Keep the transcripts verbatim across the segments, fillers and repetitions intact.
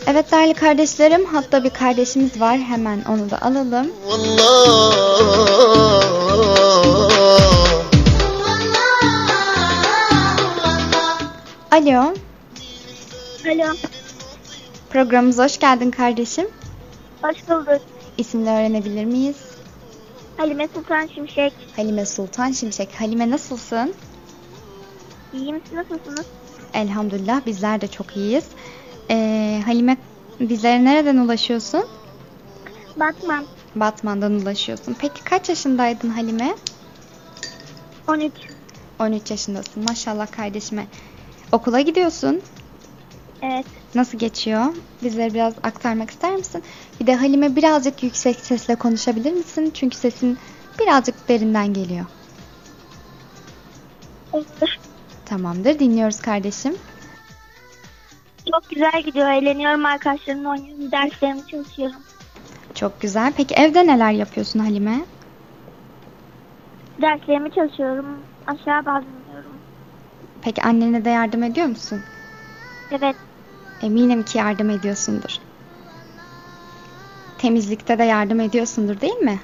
Evet değerli kardeşlerim, hatta bir kardeşimiz var, hemen onu da alalım. Alo. Alo. Programımıza hoş geldin kardeşim. Hoş bulduk. İsmini öğrenebilir miyiz? Halime Sultan Şimşek. Halime Sultan Şimşek. Halime nasılsın? İyiyim, siz nasılsınız? Elhamdülillah bizler de çok iyiyiz. Ee, Halime, bizlere nereden ulaşıyorsun? Batman. Batman'dan ulaşıyorsun. Peki kaç yaşındaydın Halime? on üç. on üç yaşındasın. Maşallah kardeşime. Okula gidiyorsun. Evet. Nasıl geçiyor? Bizlere biraz aktarmak ister misin? Bir de Halime, birazcık yüksek sesle konuşabilir misin? Çünkü sesin birazcık derinden geliyor. Olur. Tamamdır. Dinliyoruz kardeşim. Çok güzel gidiyor. Eğleniyorum, arkadaşlarımla oynuyorum. Derslerimi çalışıyorum. Çok güzel. Peki evde neler yapıyorsun Halime? Derslerimi çalışıyorum. Aşağı bazlamıyorum. Peki annene de yardım ediyor musun? Evet. Eminim ki yardım ediyorsundur. Temizlikte de yardım ediyorsundur değil mi?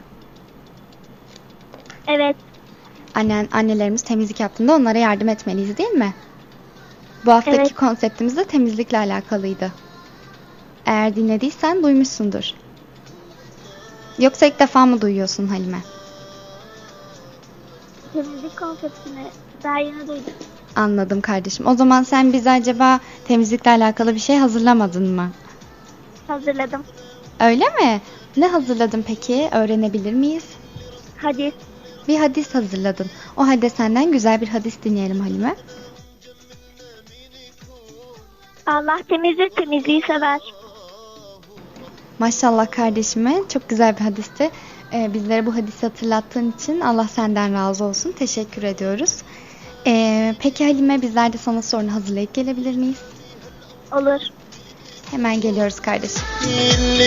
Evet. Annen, annelerimiz temizlik yaptığında onlara yardım etmeliyiz değil mi? Bu haftaki Evet. konseptimiz de temizlikle alakalıydı. Eğer dinlediysen duymuşsundur. Yoksa ilk defa mı duyuyorsun Halime? Temizlik konseptini daha yeni duydum. Anladım kardeşim. O zaman sen bize acaba temizlikle alakalı bir şey hazırlamadın mı? Hazırladım. Öyle mi? Ne hazırladın peki? Öğrenebilir miyiz? Hadis. Bir hadis hazırladın. O halde senden güzel bir hadis dinleyelim Halime. Allah temizdir, temizliği sever. Maşallah kardeşime, çok güzel bir hadisti. Ee, bizlere bu hadisi hatırlattığın için Allah senden razı olsun. Teşekkür ediyoruz. Ee, peki Halime, bizler de sana sorunu hazırlayıp gelebilir miyiz? Olur. Hemen geliyoruz kardeşim.